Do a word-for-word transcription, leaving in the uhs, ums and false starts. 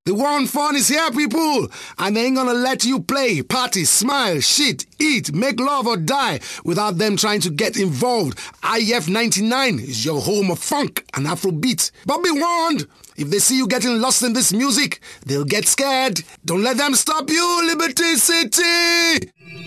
The war on fun is here, people, and they ain't gonna let you play, party, smile, shit, eat, make love or die without them trying to get involved. I F ninety-nine is your home of funk and Afrobeat. But be warned, if they see you getting lost in this music, they'll get scared. Don't let them stop you, Liberty City!